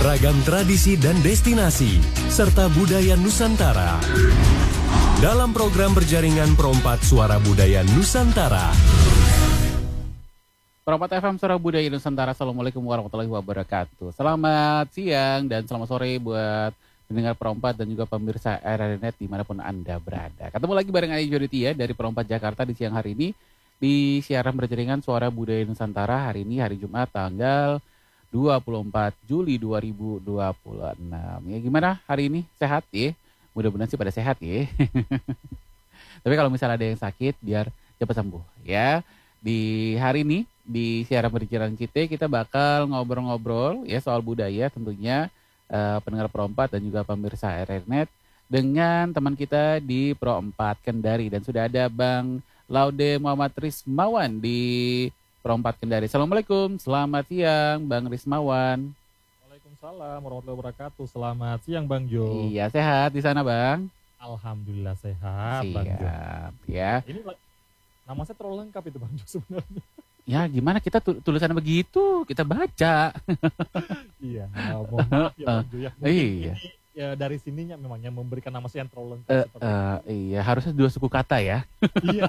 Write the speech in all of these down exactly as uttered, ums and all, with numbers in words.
ragam tradisi dan destinasi, serta budaya Nusantara. Dalam program berjaringan Perompat Suara Budaya Nusantara. Perompat F M Suara Budaya Nusantara. Assalamualaikum warahmatullahi wabarakatuh. Selamat siang dan selamat sore buat pendengar Perompat dan juga pemirsa R R Net dimanapun Anda berada. Ketemu lagi bareng Adi Joditia dari Perompat Jakarta di siang hari ini di siaran berjaringan Suara Budaya Nusantara. Hari ini hari Jumat tanggal dua puluh empat Juli dua ribu dua puluh enam. Ya gimana hari ini? Sehat ya? Mudah-mudahan sih pada sehat ya. Tapi kalau misalnya ada yang sakit biar cepat sembuh ya. Di hari ini di siaran berjaringan kita kita bakal ngobrol-ngobrol ya soal budaya tentunya uh, pendengar Perompat dan juga pemirsa R R Net dengan teman kita di Pro empat Kendari, dan sudah ada Bang Laude Muhammad Rismawan di Perompat Kendari. Assalamualaikum, selamat siang Bang Rismawan. Waalaikumsalam warahmatullahi wabarakatuh. Selamat siang Bang Jo. Iya, sehat di sana Bang? Alhamdulillah sehat. Siap, Bang Jo. Ya. Ini nama saya terlalu lengkap itu Bang Jo sebenarnya. Ya gimana kita tulisannya begitu, kita baca. Iya, mohon maaf ya Bang Jo ya. Mungkin iya. Ini ya dari sininya memangnya memberikan nama saya yang terlalu lengkap. Uh, seperti uh, iya, harusnya dua suku kata ya. Iya.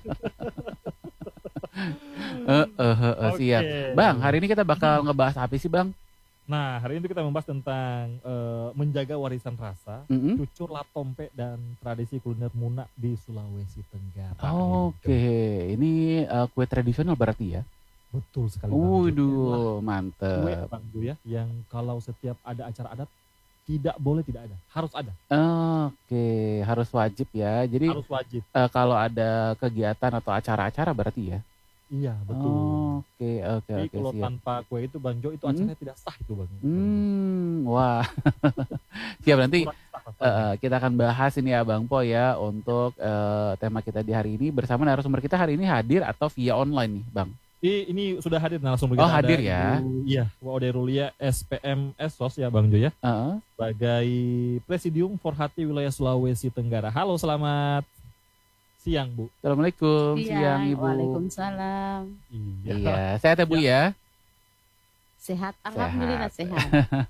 uh, uh, uh, uh, Oke. Siap. Bang, hari ini kita bakal ngebahas apa sih Bang? Nah, hari ini kita membahas tentang uh, menjaga warisan rasa, Mm-hmm. cucur latompe dan tradisi kuliner Muna di Sulawesi Tenggara. Oke, ini uh, kue tradisional berarti ya? Betul sekali Bang Jo. Waduh, Kue mantep. Bang Jo ya, yang kalau setiap ada acara adat tidak boleh tidak ada, harus ada. Oke, harus wajib ya. Jadi Harus wajib. uh, kalau ada kegiatan atau acara-acara berarti ya? Iya betul. Oke, oke, Jadi oke, kalau siap. tanpa kue itu Bang Jo itu Hmm? acaranya tidak sah itu Bang. Hmm, wah. Siap, nanti Kurang sah rasanya. uh, kita akan bahas ini ya Bang Po ya untuk uh, tema kita di hari ini bersama narasumber kita hari ini hadir atau via online nih Bang? Ini, ini sudah hadir narasumber Oh, kita. hadir Ada ya. Ibu, iya, Waude Rulia S P M S O S ya Bang Jo ya. Uh-uh. Sebagai Presidium Forhati Wilayah Sulawesi Tenggara. Halo, selamat siang Bu. Assalamualaikum, Siang, siang Ibu. Waalaikumsalam. Iya. Iya, sehat ya Bu ya? Sehat, alhamdulillah sehat.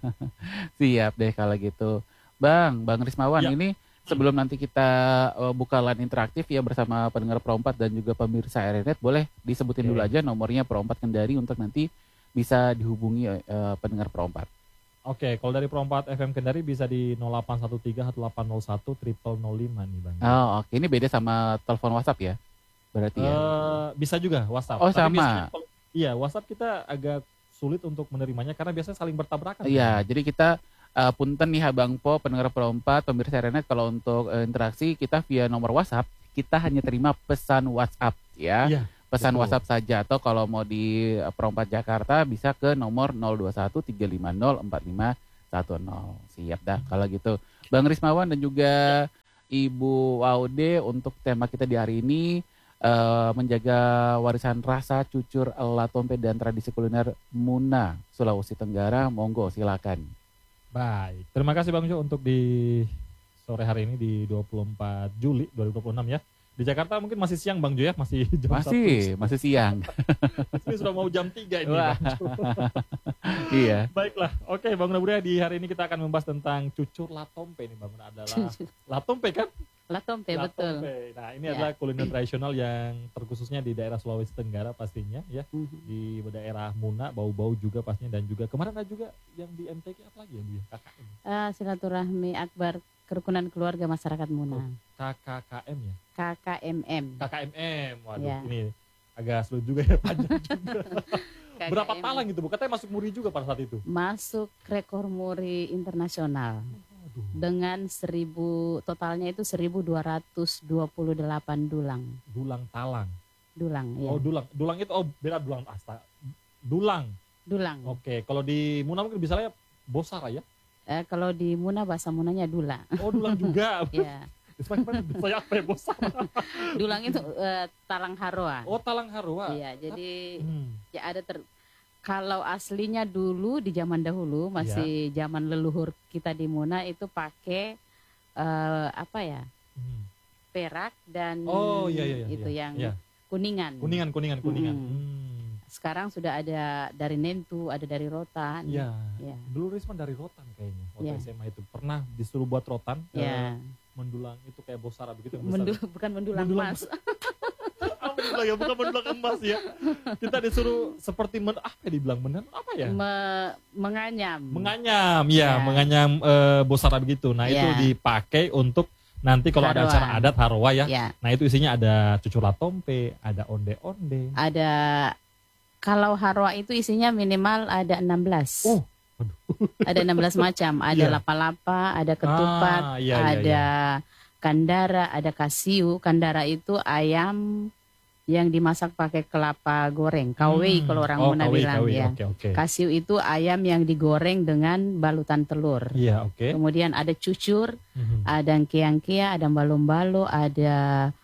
Siap deh kalau gitu. Bang, Bang Rismawan, Ya. ini sebelum nanti kita uh, buka line interaktif ya bersama pendengar Perompat dan juga pemirsa R R Net, boleh disebutin Oke. dulu aja nomornya Perompat Kendari untuk nanti bisa dihubungi uh, pendengar Perompat. Oke, kalau dari Perompat F M Kendari bisa di nol delapan satu tiga satu delapan nol satu triple nol lima nih Bang. Oh, oke. Ini beda sama telepon WhatsApp ya? Berarti ya? Eh, bisa juga WhatsApp. Oh, Tapi sama. biasanya kalau- Iya, WhatsApp kita agak sulit untuk menerimanya karena biasanya saling bertabrakan. Iya, jadi kita uh, punten nih Bang Po, pendengar Perompat, pemirsa R R Net, kalau untuk uh, interaksi kita via nomor WhatsApp, kita hanya terima pesan WhatsApp ya. Iya, Pesan betul. WhatsApp saja, atau kalau mau di uh, Perompat Jakarta bisa ke nomor nol dua satu tiga lima nol empat lima satu nol. Siap dah kalau gitu. Bang Rismawan dan juga Ibu Waude, untuk tema kita di hari ini uh, menjaga warisan rasa, cucur, latompe dan tradisi kuliner Muna Sulawesi Tenggara. Monggo silakan. Baik. Terima kasih Bang Jo untuk di sore hari ini di dua puluh empat Juli dua ribu dua puluh enam ya. Di Jakarta mungkin masih siang Bang Jo ya, masih jam Masih, masih siang. satu. Ini sudah mau jam tiga ini Wah. Bang Jo. Iya. Baiklah. Oke, Bang Nabria, di hari ini kita akan membahas tentang cucur latompe nih Bang. Adalah latompe kan? Latompe betul. Latompe. Nah, ini Ya. adalah kuliner tradisional yang terkhususnya di daerah Sulawesi Tenggara pastinya ya. Mhm. Di daerah Muna, bau-bau juga pastinya, dan juga kemarin ada juga yang di M T K apa lagi ya Bu ya? K K M. Ah, silaturahmi akbar kerukunan keluarga masyarakat Muna. K K K M ya? K K M M. K K M M. Waduh, Ya. ini agak sulit juga ya, panjang juga. K K M. Berapa talang gitu Bu? Katanya masuk muri juga pada saat itu. Masuk rekor muri internasional Aduh. dengan seribu, totalnya itu seribu dua ratus dua puluh delapan dulang. Dulang talang. Dulang ya. Oh, dulang. Dulang itu oh beda dulang asta. Dulang. Dulang. Oke, kalau di Muna mungkin bisa ya bosara ya. Eh, kalau di Muna bahasa Munanya dula. Oh, dulang juga. Ya. Saya apa ya bosara? Dulang itu eh, talang haroa. Oh, talang harua. Iya, jadi Hmm. ya ada ter kalau aslinya dulu di zaman dahulu masih zaman leluhur kita di Muna itu pakai eh, apa ya? Hmm. Perak dan Oh, iya iya iya. itu iya, yang iya. kuningan. Kuningan, kuningan, kuningan. Hmm. Hmm. sekarang sudah ada dari Nentu, ada dari Rotan. Iya. Ya. Dulu Risman dari Rotan kayaknya waktu Ya. S M A itu pernah disuruh buat Rotan. Ya. eh, mendulang itu kayak Bosara begitu. Mendu, bukan mendulang Mendulang emas. Ah, mendulang ya, bukan mendulang emas ya. Kita disuruh seperti men, apa ya dibilang benar apa ya? Me- menganyam. Menganyam, ya, Ya. menganyam eh, Bosara begitu. Nah, Ya. itu dipakai untuk nanti kalau ada Harwa. acara adat harwa ya. Ya. Nah, itu isinya ada cucur latompe, ada onde-onde. Ada kalau harwa itu isinya minimal ada enam belas. Oh, Ada enam belas macam, ada Iya. lapa-lapa, ada ketupat, Ah, iya, iya, ada kandara, ada kasiu. Kandara itu ayam yang dimasak pakai kelapa goreng, kawei Hmm. kalau orang oh, Muna kawei, bilang kawei. ya. Oke, oke. Kasiu itu ayam yang digoreng dengan balutan telur. Iya, oke. Kemudian ada cucur, Mhm. ada keang-kia, ada balong-balo, ada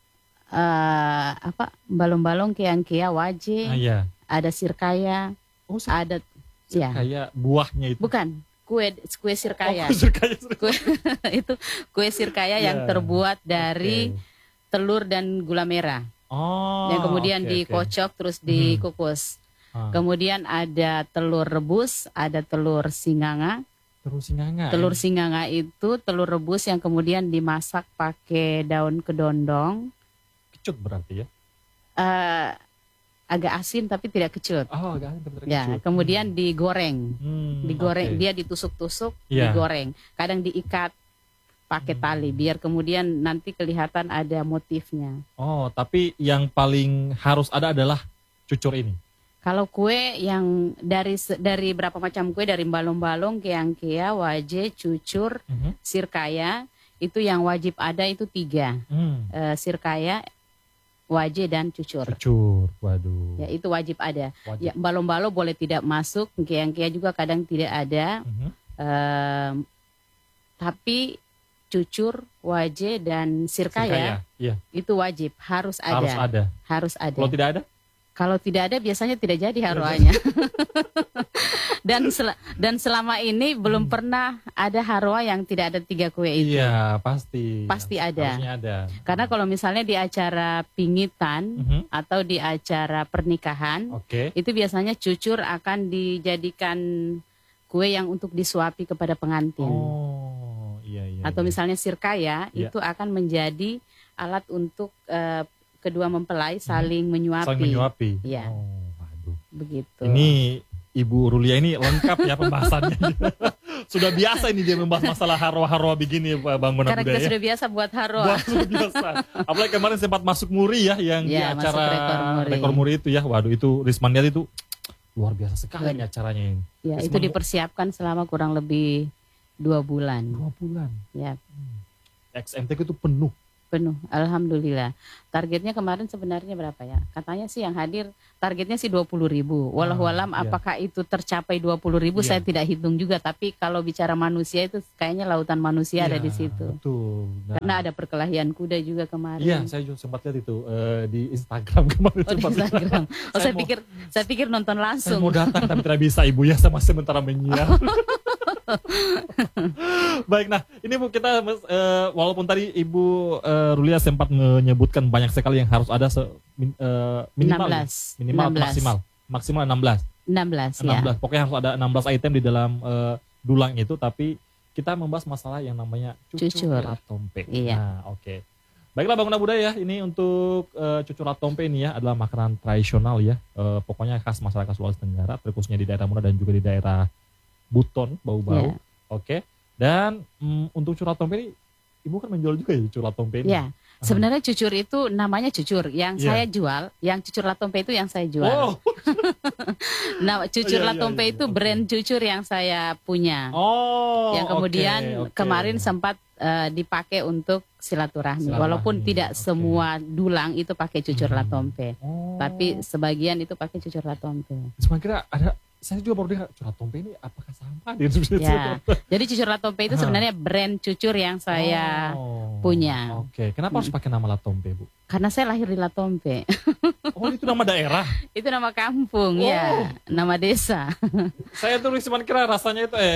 eh, apa balong-balong keang-kia waje, Ah, iya. ada sirkaya, Oh, sir- ada ya kayak buahnya itu. bukan kue kue sirkaya. Oh, sirkaya, sirkaya. Kue itu kue sirkaya yang Ya. terbuat dari Oke. telur dan gula merah, Oh, yang kemudian oke, oke. dikocok terus Mhm. dikukus. Ah, Kemudian ada telur rebus, ada telur singanga. terus singanga. Telur ya? singanga itu telur rebus yang kemudian dimasak pakai daun kedondong. Kecut berarti ya. Eh, agak asin tapi tidak kecut. Oh, agak asing, tapi Ya, kecut. kemudian digoreng. Hmm, Digoreng, oke. dia ditusuk-tusuk, Iya. digoreng. Kadang diikat pakai Hmm. tali biar kemudian nanti kelihatan ada motifnya. Oh, tapi yang paling harus ada adalah cucur ini. Kalau kue yang dari se- dari berapa macam kue, dari balong-balong, keang-kea, waje, cucur, Mhm. sirkaya, itu yang wajib ada itu tiga. Hmm, Eh, sirkaya, waje dan cucur. cucur. Waduh. Ya itu wajib ada. Wajib. Ya balong-balong boleh tidak masuk, keang-kea juga kadang tidak ada. Mhm. Em, tapi cucur, waje dan sirkaya, Sirkaya, iya, itu wajib, harus ada. harus ada. Harus ada. Kalau tidak ada? Kalau tidak ada biasanya tidak jadi harwanya. dan sel- dan selama ini belum Hmm. pernah ada harwa yang tidak ada tiga kue itu. Iya, pasti. Pasti ada. Harusnya ada. Karena kalau misalnya di acara pingitan Mhm. atau di acara pernikahan, Oke. itu biasanya cucur akan dijadikan kue yang untuk disuapi kepada pengantin. Oh, iya iya. Atau iya. misalnya sirkaya, Iya. itu akan menjadi alat untuk eh, kedua mempelai saling menyuapi. saling menyuapi. Iya. Oh, waduh. Begitu. Ini Ibu Rulia ini lengkap ya pembahasannya. Sudah biasa ini dia membahas masalah harwa-harwa begini Pak bangunan Karena kita budaya. sudah biasa buat harwa. Wah, sudah biasa. Apalagi kemarin sempat masuk muri ya yang di Ya, masuk acara rekor muri. rekor muri itu ya. Waduh itu Risman lihat itu luar biasa sekali Waduh. nih acaranya ini. Ya, Terus itu menu- dipersiapkan selama kurang lebih dua bulan. Dua bulan. Ya, X M T K itu penuh. penuh. Alhamdulillah. Targetnya kemarin sebenarnya berapa ya? Katanya sih yang hadir targetnya sih dua puluh ribu. Wallahualam Ah, iya. apakah itu tercapai dua puluh ribu Iya. saya tidak hitung juga. Tapi kalau bicara manusia itu kayaknya lautan manusia ada Iya, di situ. Betul. Nah, Karena ada perkelahian kuda juga kemarin. Iya, saya juga sempat lihat itu eh, di Instagram kemarin. Oh, di sempat lihat. Instagram. Oh, Saya saya, mau- pikir saya pikir nonton Saya langsung. mau datang tapi tidak bisa ibu ya sama sementara menyiar. Baik, nah ini Bu kita eh, walaupun tadi Ibu eh, Rulia sempat menyebutkan banyak sekali yang harus ada se, min- eh, minimal enam ya? belas. minimal enam belas. maksimal maksimal enam belas. enam belas enam ya. belas. Pokoknya harus ada enam belas item di dalam eh, dulang itu tapi kita membahas masalah yang namanya cucur, Cucur. latompe. Iya. Nah, oke. Baiklah Bangunan Budaya ini untuk eh, cucur latompe ini ya adalah makanan tradisional ya. Eh, pokoknya khas masyarakat Sulawesi Tenggara, terkhususnya di daerah Muna dan juga di daerah Buton, Bau-Bau. Iya. Oke. Dan mm, untuk cucur latompe ini Ibu kan menjual juga ya cucur latompe ini. Ya, sebenarnya cucur itu namanya cucur. Yang Iya. saya jual, yang cucur latompe itu yang saya jual. Oh. Nah, cucur Iya, iya, latompe iya, itu oke. brand cucur yang saya punya. Oh. yang kemudian oke, oke. kemarin sempat eh, dipakai untuk silaturahmi. Silaturahmi, Walaupun tidak oke. semua dulang itu pakai cucur Hmm. latompe, Oh. tapi sebagian itu pakai cucur latompe. Cuma kira ada saya juga baru dengar cucur latompe ini apakah sama di Indonesia? Ya, jadi cucur latompe itu Hah. sebenarnya brand cucur yang saya Oh, punya. Oke, kenapa harus pakai nama Latompe, Bu? karena saya lahir di Latompe. Oh, itu nama daerah. Itu nama kampung Oh. ya, nama desa. Saya tuh cuma kira rasanya itu eh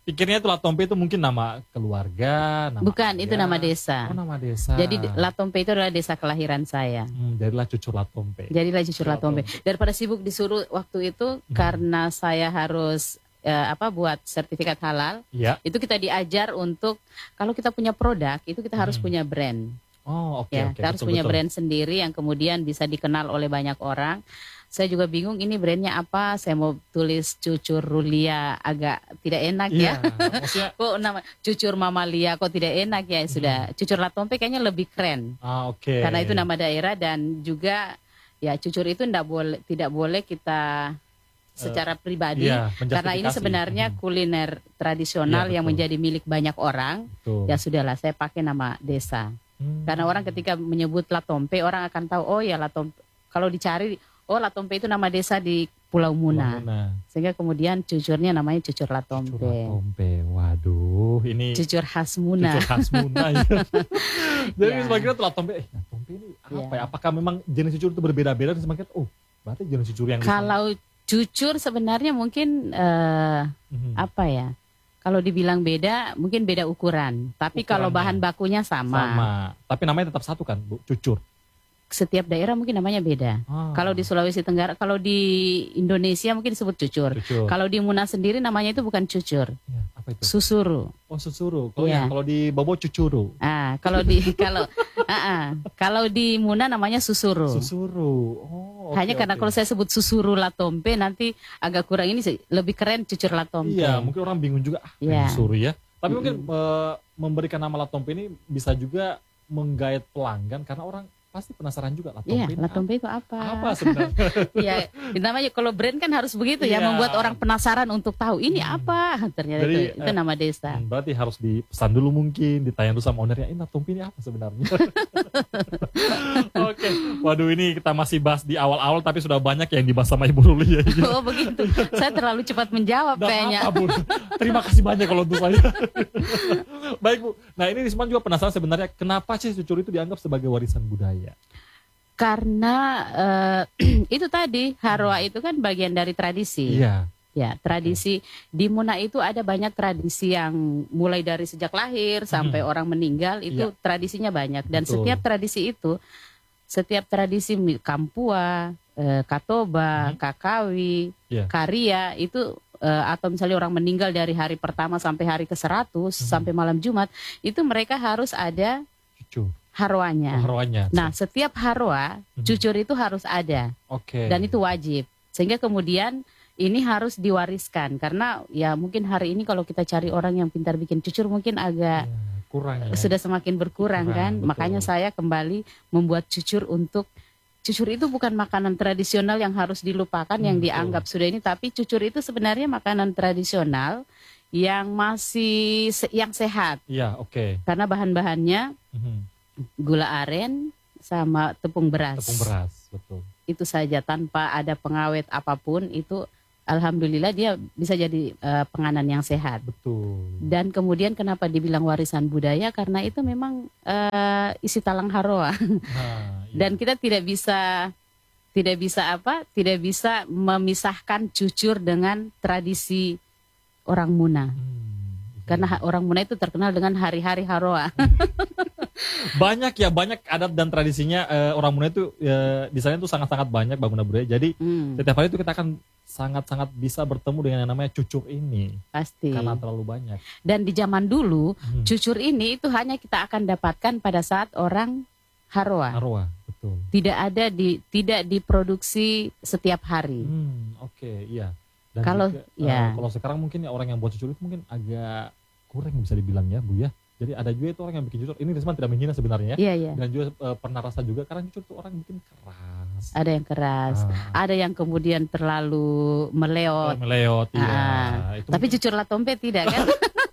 pikirnya itu Latompe itu mungkin nama keluarga, nama Bukan, ayah. itu nama desa. Oh, nama desa. Jadi Latompe itu adalah desa kelahiran saya. Hmm, jadilah cucu Latompe. Jadilah cucu Latompe. Latompe. Daripada sibuk disuruh waktu itu Hmm. karena saya harus eh, apa buat sertifikat halal, Iya. itu kita diajar untuk kalau kita punya produk itu kita harus Hmm. punya brand. Oh, oke Ya, oke. kita harus betul, punya betul. brand sendiri yang kemudian bisa dikenal oleh banyak orang. Saya juga bingung ini brandnya apa. Saya mau tulis Cucur Rulia agak tidak enak Iya, ya. maksudnya Kok nama Cucur Mamalia kok tidak enak ya. Sudah Cucur Latompe kayaknya lebih keren. ah oke. Karena itu nama daerah dan juga ya cucur itu tidak boleh tidak boleh kita secara pribadi. Iya, Karena ini menjustifikasi. sebenarnya Hmm, kuliner tradisional Iya, yang betul. menjadi milik banyak orang. betul. Ya sudahlah saya pakai nama desa. Hmm. Karena orang ketika menyebut Latompe orang akan tahu oh ya Latompe. Kalau dicari oh Latompe itu nama desa di Pulau Muna. Muna. Sehingga kemudian cucurnya namanya Cucur Cucur Latompe. Latompe. Waduh, ini Cucur khas Muna. cucur khas Muna ya. Jadi Ya. semakin tuh Latompe, eh Latompe ini apa Ya. ya? Apakah memang jenis cucur itu berbeda-beda dan semakin oh, berarti jenis cucur yang di sana. Kalau cucur sebenarnya mungkin eh, Mhm. apa ya? Kalau dibilang beda, mungkin beda ukuran. Tapi kalau Ukurannya. bahan bakunya sama. sama, tapi namanya tetap satu kan, Bu, cucur. Setiap daerah mungkin namanya beda. Ah, Kalau di Sulawesi Tenggara, kalau di Indonesia mungkin disebut cucur. cucur. Kalau di Muna sendiri namanya itu bukan cucur, Ya, apa itu? susuru. Oh, susuru. Kalau Iya. yang kalau di Bobo cucuru. Ah, kalau di kalau ah, ah. kalau di Muna namanya susuru. Susuru. Oh, oke, Hanya karena oke. kalau saya sebut susuru Latompe nanti agak kurang ini sih, lebih keren cucur Latompe. Iya, mungkin orang bingung juga ah, Iya. susuru ya. Tapi mungkin Mm-mm. eh, memberikan nama Latompe ini bisa juga menggait pelanggan karena orang pasti penasaran juga Latompe. Iya, ini Latompe itu apa? apa sebenarnya? Iya, namanya kalau brand kan harus begitu ya, Iya. membuat orang penasaran untuk tahu ini Hmm. apa. Ternyata Jadi, itu, itu eh, nama desa. Hmm, berarti harus dipesan dulu mungkin, ditanya dulu sama ownernya, ini Latompe ini apa sebenarnya? Oke, waduh ini kita masih bahas di awal-awal tapi sudah banyak yang dibahas sama Ibu Ruli ya. Oh begitu. Saya terlalu cepat menjawab Nggak kayaknya. apa, Bu. Terima kasih banyak kalau untuk saya. Baik Bu, nah ini Risman juga penasaran sebenarnya kenapa sih cucur itu dianggap sebagai warisan budaya? Karena eh, itu tadi Harwa itu kan bagian dari tradisi. Iya. Ya, tradisi di Muna itu ada banyak tradisi yang mulai dari sejak lahir sampai orang meninggal itu Iya. tradisinya banyak dan Betul. setiap tradisi itu setiap tradisi mi- Kampua, eh, Katoba, Mhm. Kakawi, Iya. Karia itu eh, atau misalnya orang meninggal dari hari pertama sampai hari ke seratus Mhm. sampai malam Jumat itu mereka harus ada Cucur. harwanya. Harwanya. Nah, setiap harwa Mhm. cucur itu harus ada Oke. dan itu wajib. Sehingga kemudian ini harus diwariskan karena ya mungkin hari ini kalau kita cari orang yang pintar bikin cucur mungkin agak Iya, kurang ya. sudah semakin berkurang Kurang, kan. betul. Makanya saya kembali membuat cucur untuk cucur itu bukan makanan tradisional yang harus dilupakan Hmm, yang betul. dianggap sudah ini, tapi cucur itu sebenarnya makanan tradisional yang masih se- yang sehat Iya, oke. karena bahan-bahannya Mhm. gula aren sama tepung beras. Tepung beras, betul. Itu saja tanpa ada pengawet apapun itu alhamdulillah dia bisa jadi eh, penganan yang sehat. Betul. Dan kemudian kenapa dibilang warisan budaya karena itu memang eh, isi talang haroa Nah, iya. dan kita tidak bisa tidak bisa apa? Tidak bisa memisahkan cucur dengan tradisi orang Muna. Hmm, iya. Karena ha- orang Muna itu terkenal dengan hari-hari haroa. banyak ya, banyak adat dan tradisinya eh, orang Muna itu ya, di sana itu sangat-sangat banyak bangunan budaya. Jadi Hmm, setiap hari itu kita akan sangat-sangat bisa bertemu dengan yang namanya cucur ini pasti. karena terlalu banyak. Dan di zaman dulu Hmm. cucur ini itu hanya kita akan dapatkan pada saat orang haroa. Arwah, betul. Tidak ada di tidak diproduksi setiap hari. Hmm, oke, iya. Dan Kalau- juga, ya. eh, kalau sekarang mungkin ya orang yang buat cucur itu mungkin agak kurang bisa dibilang ya, Bu ya. Jadi ada juga itu orang yang bikin cucur. Ini Risman tidak menghina sebenarnya. Iya, iya. Dan juga eh, pernah rasa juga karena cucur itu orang bikin keras. Ada yang keras, Ah, ada yang kemudian terlalu meleot. meleot, iya. Ah, Itu Tapi cucur latompe tidak kan?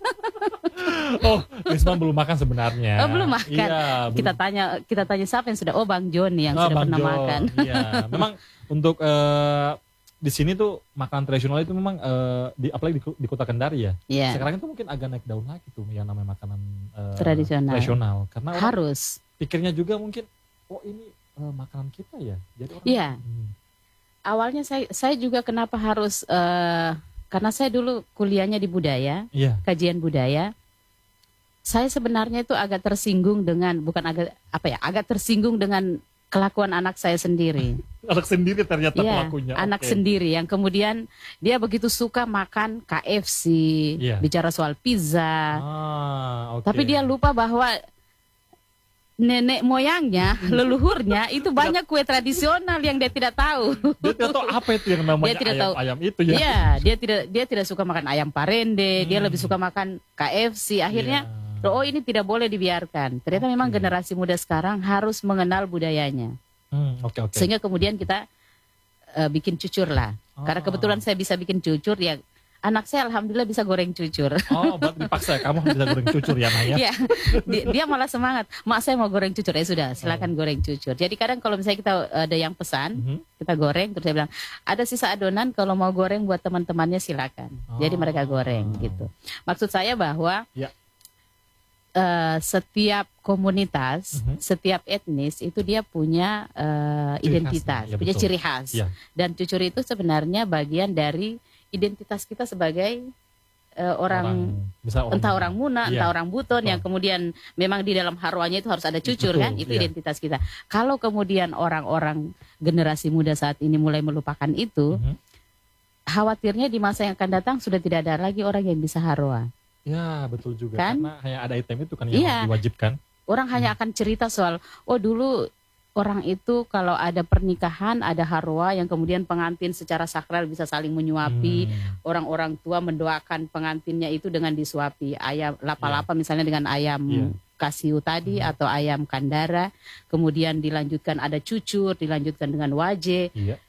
oh, Risman belum makan sebenarnya. Oh, belum makan. Iya, kita tanya kita tanya siapa yang sudah? Oh, Bang Joni yang Ah, sudah Bang pernah Jo. makan. Iya, memang untuk eh, di sini tuh makanan tradisional itu memang eh, di apalagi di, di kota Kendari ya. Iya, Sekarang itu mungkin agak naik daun lagi tuh yang namanya makanan eh, Tradisional. tradisional. Karena orang harus. pikirnya juga mungkin oh ini eh, makanan kita ya. Jadi orang Iya. Hmm, Awalnya saya saya juga kenapa harus eh, karena saya dulu kuliahnya di budaya, Iya. kajian budaya. Saya sebenarnya itu agak tersinggung dengan, bukan agak apa ya, agak tersinggung dengan kelakuan anak saya sendiri. Anak sendiri ternyata Iya, pelakunya. anak Oke. sendiri yang kemudian dia begitu suka makan K F C, Iya. bicara soal pizza. Ah, oke. Tapi dia lupa bahwa nenek moyangnya, leluhurnya itu banyak kue tradisional yang dia tidak tahu. Dia tidak tahu apa itu yang namanya Dia tidak ayam, tahu. ayam itu ya. Iya, dia tidak dia tidak suka makan ayam parende, dia Hmm. lebih suka makan K F C. Akhirnya, Iya. oh ini tidak boleh dibiarkan. Ternyata memang Oke. generasi muda sekarang harus mengenal budayanya. Hmm, oke oke. Sehingga kemudian kita eh, bikin cucur lah. Karena Ah. kebetulan saya bisa bikin cucur ya. Anak saya alhamdulillah bisa goreng cucur. Oh, berarti dipaksa kamu bisa goreng cucur ya, Naya? Iya, dia, dia malah semangat. Mak saya mau goreng cucur, ya sudah, Oh. silakan goreng cucur. Jadi kadang kalau misalnya kita ada yang pesan, Mhm. kita goreng, terus saya bilang, ada sisa adonan kalau mau goreng buat teman-temannya silakan. Jadi Oh. mereka goreng gitu. Maksud saya bahwa Ya. eh, setiap komunitas, Mhm. setiap etnis itu dia punya eh, Ciri identitas, khasnya, ya, punya betul. ciri khas. Iya. Dan cucur itu sebenarnya bagian dari identitas kita sebagai eh, orang bisa entah orang Muna, Iya. entah orang Buton Betul. yang kemudian memang di dalam harwanya itu harus ada cucur Betul, kan, itu iya. identitas kita. Kalau kemudian orang-orang generasi muda saat ini mulai melupakan itu, Mhm. khawatirnya di masa yang akan datang sudah tidak ada lagi orang yang bisa harwa. Ya, betul juga. Kan? Karena hanya ada item itu kan yang Iya. diwajibkan. Orang hanya akan cerita soal, oh dulu orang itu kalau ada pernikahan, ada harwa yang kemudian pengantin secara sakral bisa saling menyuapi. Hmm. Orang-orang tua mendoakan pengantinnya itu dengan disuapi ayam lapa-lapa misalnya dengan ayam Iya. kasiu tadi Hmm. atau ayam kandara, kemudian dilanjutkan ada cucur, dilanjutkan dengan waje, Iya.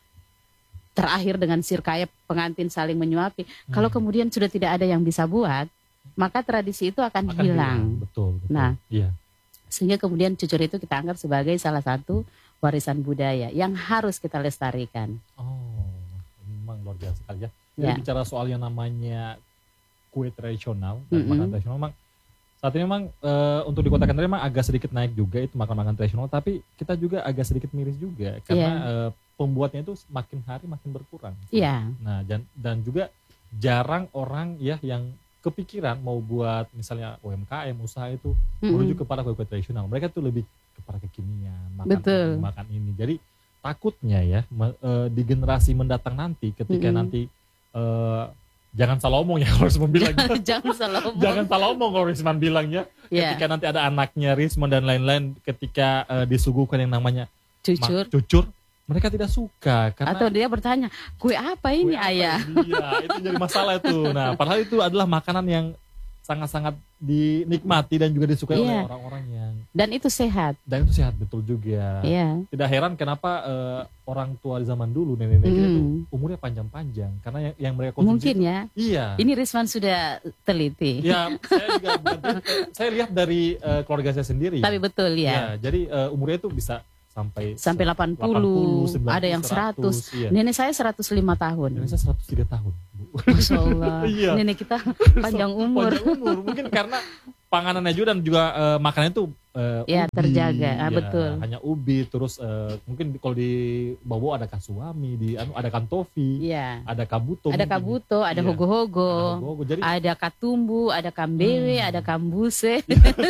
terakhir dengan sirkaya pengantin saling menyuapi. Hmm. Kalau kemudian sudah tidak ada yang bisa buat, maka tradisi itu akan, Akan hilang. Betul, betul. Nah. Iya. Sehingga kemudian cucur itu kita anggap sebagai salah satu warisan budaya yang harus kita lestarikan. Oh, memang luar biasa sekali ya. Jadi Ya. bicara soal yang namanya kue tradisional dan Mm-mm. makanan tradisional, memang saat ini memang eh, untuk di Kota Kendari memang agak sedikit naik juga itu makan-makan tradisional, tapi kita juga agak sedikit miris juga karena eh, pembuatnya itu makin hari makin berkurang. Iya. Nah, dan dan juga jarang orang ya yang kepikiran mau buat misalnya U M K M usaha itu Mm-mm. menuju kepada kue-kue tradisional. Mereka tuh lebih kepada kekinian, makan Betul. ini, makan ini. Jadi takutnya ya me- eh, di generasi mendatang nanti ketika Mm-mm. nanti eh, jangan salah omong ya kalau Risman bilang. Jangan salah omong. Jangan salah omong kalau Risman bilang ya. Ya, Ketika nanti ada anaknya Risman dan lain-lain ketika eh, disuguhkan yang namanya cucur. mak- cucur, mereka tidak suka karena Atau dia bertanya, kue apa ini kue apa ayah? ini? Iya, itu jadi masalah itu. Nah, padahal itu adalah makanan yang sangat-sangat dinikmati dan juga disukai oleh Iya. orang-orang yang Dan itu sehat. dan itu sehat betul juga. Iya. Tidak heran kenapa eh, orang tua di zaman dulu nenek-nenek kita itu Mm. umurnya panjang-panjang karena yang, yang mereka konsumsi Mungkin itu- ya. Iya. Ini Risman sudah teliti. Ya, saya juga bukan- saya lihat dari eh, keluarga saya sendiri. Tapi betul ya. Ya, jadi eh, umurnya itu bisa sampai Sampai delapan puluh, delapan puluh, sembilan puluh, ada yang seratus. Iya. Nenek saya seratus lima tahun. Indonesia seratus tiga tahun, Bu. Masya Allah. Iya. Nenek kita panjang umur. Panjang umur. Mungkin karena panganannya juga dan juga eh, makanannya itu eh, Ya, ubi. terjaga. Ah, Ya, betul. Hanya ubi, terus eh, mungkin kalau di Bobo ada kasuami, di anu ada kantofi, Iya. ada kabuto. Ada mungkin. kabuto, ada Iya. hogo-hogo. Ada hogo. Jadi Ada katumbu, ada kambewe, Hmm. ada kambuse.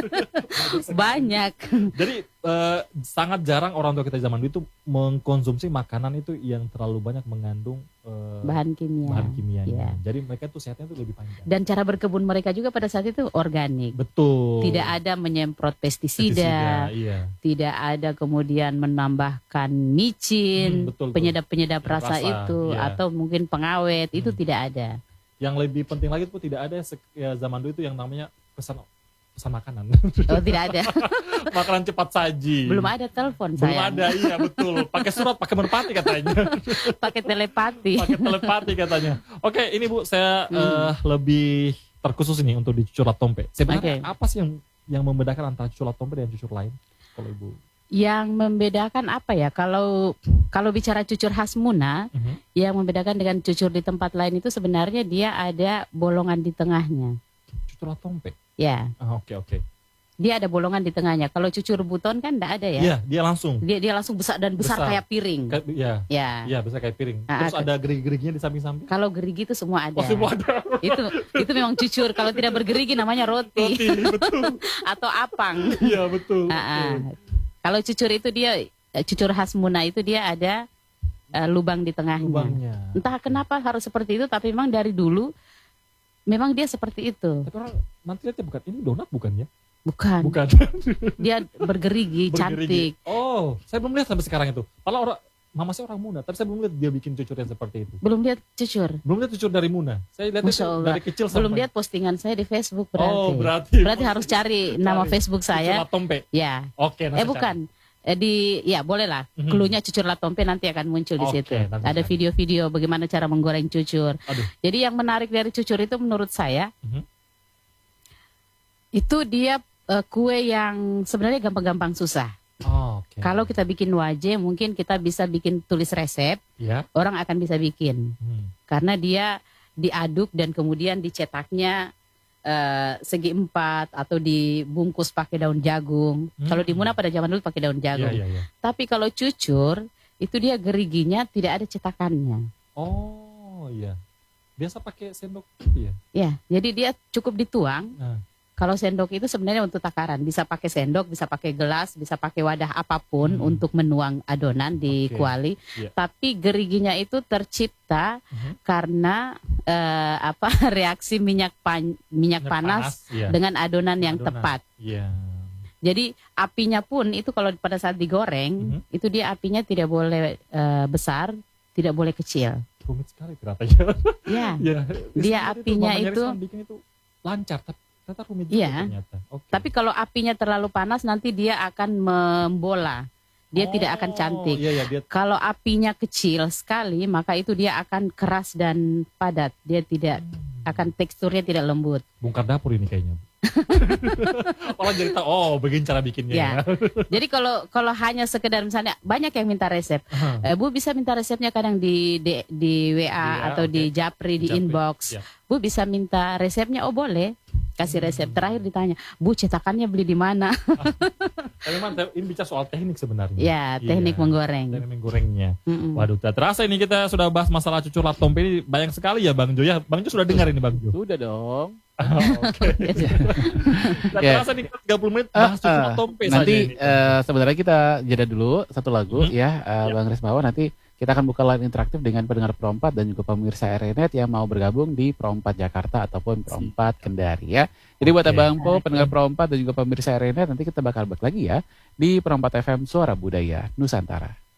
Banyak. jadi eh, sangat jarang orang tua kita zaman dulu itu mengkonsumsi makanan itu yang terlalu banyak mengandung eh, Bahan kimia. bahan kimianya. Iya. Jadi mereka tuh sehatnya tuh lebih panjang. Dan cara berkebun mereka juga pada saat itu organik. Betul. Tidak ada menyemprot pestisida, iya. tidak ada kemudian menambahkan micin, Hmm, betul, betul. penyedap-penyedap rasa, Rasa, itu, iya. atau mungkin pengawet, itu Hmm. tidak ada. Yang lebih penting lagi tuh tidak ada sek- ya, zaman dulu itu yang namanya pesan pesan makanan. Oh, tidak ada. Makanan cepat saji. Belum ada telepon Belum sayang. ada, iya betul. Pakai surat, pakai merpati katanya. Pakai telepati. Pakai telepati katanya. Oke, ini Bu, saya Hmm. eh, lebih terkhusus ini untuk di cucur tompe. Sebenarnya Oke. apa sih yang yang membedakan antara cucur tompe dan cucur lain? Kalau Ibu. Yang membedakan apa ya? Kalau kalau bicara cucur khas Muna, Mhm. yang membedakan dengan cucur di tempat lain itu sebenarnya dia ada bolongan di tengahnya. Cucur tompe. Ya. Ah, oke oke. dia ada bolongan di tengahnya. Kalau cucur buton kan enggak ada ya. Iya, dia langsung. Dia dia langsung besar dan besar, Besar. kayak piring. Kayak- Iya, Ya. iya besar kayak piring. Ah, Terus ah, ada gerigi-geriginya di samping-samping. Kalau gerigi itu semua ada. Oh, semua ada. Itu itu memang cucur. Kalau tidak bergerigi namanya roti, Roti, betul. atau apang. Iya, betul. Ah, ah. betul. Kalau cucur itu dia eh, cucur khas Muna itu dia ada eh, lubang di tengahnya. Lubangnya. Entah kenapa harus seperti itu, tapi memang dari dulu memang dia seperti itu. Tapi orang nanti lihatnya bukan ini donat bukan ya? Bukan. Bukan. Dia bergerigi, Bergerigi. cantik. Oh, saya belum lihat sampai sekarang itu. Kalau orang mama saya orang Muna, tapi saya belum lihat dia bikin cucur yang seperti itu. Belum lihat cucur. Belum lihat cucur dari Muna. Saya lihat itu Masya Allah. dari kecil Belum sampai. lihat postingan saya di Facebook berarti. Oh, berarti. Berarti harus cari nama Cari. Facebook Cucur saya. Latompe. Ya. Oke, nanti Eh bukan. Eh, di ya boleh lah. Mhm. Cluenya cucur latompe nanti akan muncul di Oke, situ. nanti Ada cari. video-video bagaimana cara menggoreng cucur. Aduh. Jadi yang menarik dari cucur itu menurut saya Mhm. itu dia eh, kue yang sebenarnya gampang-gampang susah. Oh, oke. Kalau kita bikin wajah mungkin kita bisa bikin tulis resep, ya. orang akan bisa bikin. Hmm. Karena dia diaduk dan kemudian dicetaknya eh, segi empat atau dibungkus pakai daun jagung. Hmm. Kalau di Muna pada zaman dulu pakai daun Iya, jagung. iya, iya. Tapi kalau cucur itu dia geriginya tidak ada cetakannya. Oh, iya. Biasa pakai sendok gitu ya. Ya, jadi dia cukup dituang. Nah. Kalau sendok itu sebenarnya untuk takaran, bisa pakai sendok, bisa pakai gelas, bisa pakai wadah apapun Hmm. untuk menuang adonan di Oke. kuali. Iya. Tapi geriginya itu tercipta Mhm. karena eh, apa reaksi minyak pan- minyak Minyak panas, iya. dengan adonan yang Adonan. tepat. Iya. Jadi apinya pun itu kalau pada saat digoreng Mhm. itu dia apinya tidak boleh eh, besar, tidak boleh kecil. Rumit sekali ternyata. Ya. Iya. Dia Sebenarnya apinya Mamanya itu- Rizwan bikin itu lancar, tapi ternyata rumit juga Iya. ternyata. Oke. Tapi kalau apinya terlalu panas nanti dia akan membola. Dia tidak akan Oh, cantik. Iya, iya, dia Kalau apinya kecil sekali maka itu dia akan keras dan padat. Dia tidak akan teksturnya tidak lembut. bongkar dapur ini kayaknya. Orang jadi tahu, oh begini cara bikinnya. Ya. Ya. Jadi kalau kalau hanya sekedar misalnya banyak yang minta resep. Eh, Bu bisa minta resepnya kadang di di, di W A Iya, atau oke. di Japri, di Japri, inbox. iya. Bu bisa minta resepnya, oh boleh. Kasih resep. Terakhir ditanya, Bu cetakannya beli di mana? Tapi memang te- ini bicara soal teknik sebenarnya. Ya, teknik Iya, menggoreng. Teknik menggorengnya. Mm-mm. Waduh, tak terasa ini kita sudah bahas masalah cucur latompe ini banyak sekali ya Bang Jo ya. Bang Jo sudah dengar ini Bang Jo. Sudah dong. Oke. Tak Ya. terasa nih kita tiga puluh menit Eh, bahas cucur eh, latompe saja nanti ini. eh, sebenarnya kita jeda dulu satu lagu Mhm. ya, eh, Ya. Bang Rismawan. Nanti kita akan buka line interaktif dengan pendengar Perompat dan juga pemirsa R N Net yang mau bergabung di Perompat Jakarta ataupun Perompat Kendari ya. Jadi buat Oke. Abang Po, pendengar Perompat dan juga pemirsa R N Net, nanti kita bakal balik lagi ya di Perompat F M Suara Budaya Nusantara.